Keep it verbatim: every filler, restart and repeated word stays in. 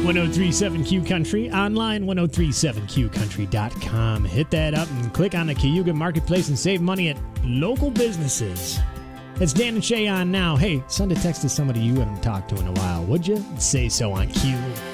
ten thirty-seven Q Country, online ten thirty-seven Q country dot com. Hit that up and click on the Cayuga Marketplace and save money at local businesses. It's Dan and Shay on now. Hey, send a text to somebody you haven't talked to in a while, would you? Say so on Q.